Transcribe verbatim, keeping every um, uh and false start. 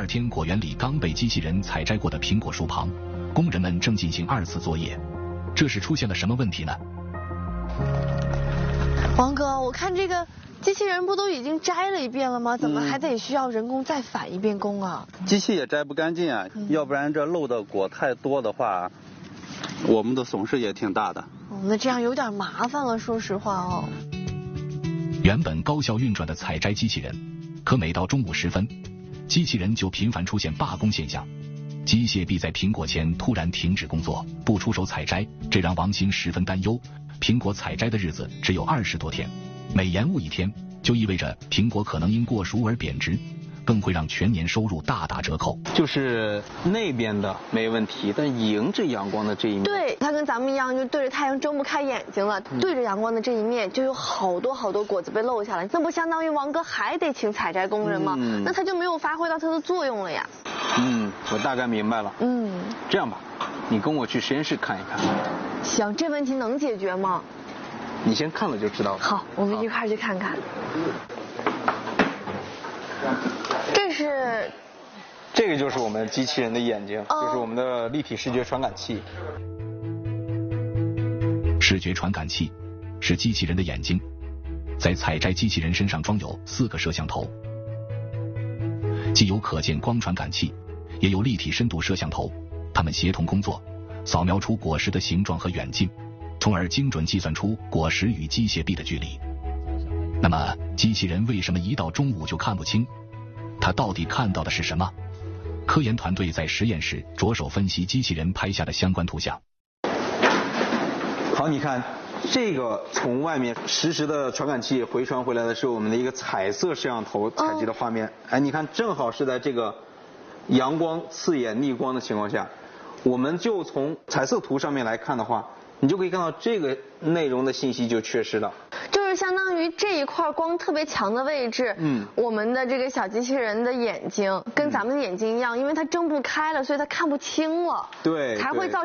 二天，果园里刚被机器人采摘过的苹果树旁，工人们正进行二次作业。这是出现了什么问题呢？ 王哥，我看这个机器人不都已经摘了一遍了吗？怎么还得需要人工再返一遍工啊？ 嗯、机器也摘不干净啊，嗯、要不然这漏的果太多的话，我们的损失也挺大的。 哦，那这样有点麻烦了，说实话哦。 原本高效运转的采摘机器人，可每到中午时分，机器人就频繁出现罢工现象。机械臂在苹果前突然停止工作，不出手采摘，这让王鑫十分担忧。苹果采摘的日子只有二十多天，每延误一天，就意味着苹果可能因过熟而贬值，更会让全年收入大打折扣。 就是那边的没问题，但迎着阳光的这一面， 对，它跟咱们一样，就对着太阳睁不开眼睛了。嗯、对着阳光的这一面，就有好多好多果子被漏下来，那不相当于王哥还得请采摘工人吗？嗯、那他就没有发挥到它的作用了呀。 嗯，我大概明白了。 嗯， 这样吧，你跟我去实验室看一看。 行，这问题能解决吗？ 你先看了就知道了。 好，我们一块儿去看看。这是， 这个就是我们机器人的眼睛，哦、就是我们的立体视觉传感器。 视觉传感器是机器人的眼睛，在采摘机器人身上装有四个摄像头，既有可见光传感器，也有立体深度摄像头，它们协同工作，扫描出果实的形状和远近，从而精准计算出果实与机械臂的距离。那么机器人为什么一到中午就看不清？它到底看到的是什么？科研团队在实验室着手分析机器人拍下的相关图像。 好，你看这个从外面实时的传感器回传回来的是我们的一个彩色摄像头采集的画面。哎，你看正好是在这个阳光刺眼逆光的情况下，我们就从彩色图上面来看的话，你就可以看到这个内容的信息就缺失了。 就是相当于这一块光特别强的位置，嗯，我们的这个小机器人的眼睛跟咱们的眼睛一样，因为它睁不开了，所以它看不清了， 对， 才会造成